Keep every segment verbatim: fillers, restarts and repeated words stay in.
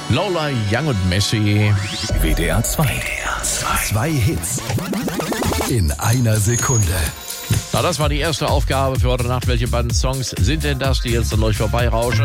Lola Young und Messi. W D R zwei. W D R zwei. Zwei Hits in einer Sekunde. Na, das war die erste Aufgabe für heute Nacht. Welche beiden Songs sind denn das, die jetzt an euch vorbeirauschen?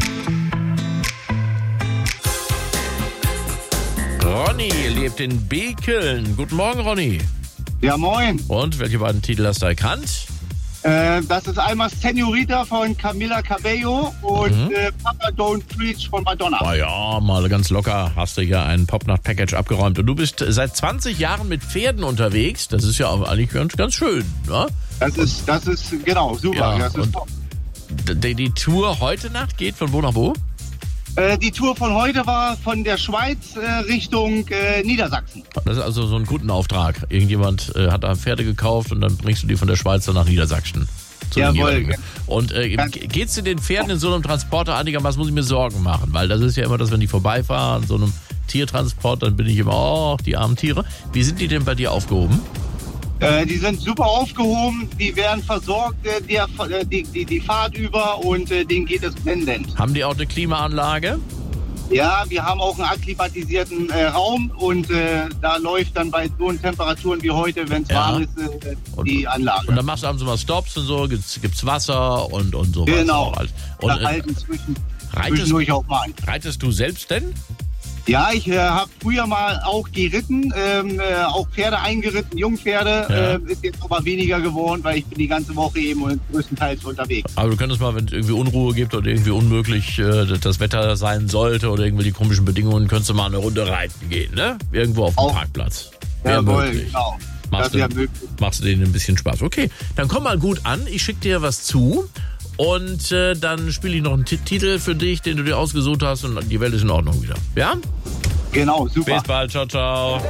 Ronny lebt in Bekeln. Guten Morgen, Ronny. Ja, moin. Und welche beiden Titel hast du erkannt? Äh, das ist einmal Senorita von Camila Cabello und mhm. äh, Papa Don't Preach von Madonna. Ah ja, mal ganz locker hast du ja ein Popnacht-Package abgeräumt. Und du bist seit zwanzig Jahren mit Pferden unterwegs. Das ist ja auch eigentlich ganz, ganz schön, ne? Das ist, das ist, genau, super. Ja, das ist top. Die, die Tour heute Nacht geht von wo nach wo? Äh, die Tour von heute war von der Schweiz äh, Richtung äh, Niedersachsen. Das ist also so ein Kundenauftrag. Irgendjemand äh, hat da Pferde gekauft und dann bringst du die von der Schweiz dann nach Niedersachsen. Jawohl. Und äh, geht's dir den Pferden in so einem Transporter einigermaßen, muss ich mir Sorgen machen? Weil das ist ja immer das, wenn die vorbeifahren, so einem Tiertransport, dann bin ich immer, oh, die armen Tiere. Wie sind die denn bei dir aufgehoben? Äh, die sind super aufgehoben, die werden versorgt, äh, die, äh, die, die, die Fahrt über und äh, denen geht es blendend. Haben die auch eine Klimaanlage? Ja, wir haben auch einen akklimatisierten äh, Raum und äh, da läuft dann bei so Temperaturen wie heute, wenn es ja. warm ist, äh, die und, Anlage. Und dann machst du abends mal Stops und so, gibt's, gibt's Wasser und, und sowas. Genau, und, da halten zwischen, reitest, zwischendurch auch mal. Reitest du selbst denn? Ja, ich äh, habe früher mal auch geritten, ähm, äh, auch Pferde eingeritten, Jungpferde, ja. äh, ist jetzt aber weniger geworden, weil ich bin die ganze Woche eben und größtenteils unterwegs. Aber du könntest mal, wenn es irgendwie Unruhe gibt oder irgendwie unmöglich äh, das Wetter sein sollte oder irgendwelche komischen Bedingungen, könntest du mal eine Runde reiten gehen, ne? Irgendwo auf dem auch. Parkplatz. Jawohl, genau. Machst, das du, ja möglich. machst du denen ein bisschen Spaß. Okay, dann komm mal gut an, ich schicke dir was zu. Und äh, dann spiele ich noch einen T- Titel für dich, den du dir ausgesucht hast und die Welt ist in Ordnung wieder. Ja? Genau, super. Bis bald, ciao, ciao.